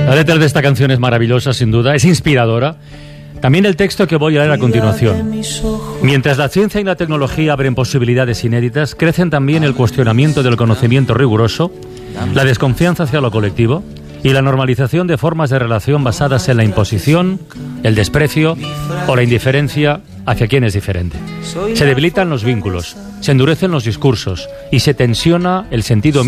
La letra de esta canción es maravillosa, sin duda, es inspiradora. También el texto que voy a leer a continuación. Mientras la ciencia y la tecnología abren posibilidades inéditas, crecen también el cuestionamiento del conocimiento riguroso, la desconfianza hacia lo colectivo y la normalización de formas de relación basadas en la imposición, el desprecio o la indiferencia hacia quien es diferente. Se debilitan los vínculos, se endurecen los discursos y se tensiona el sentido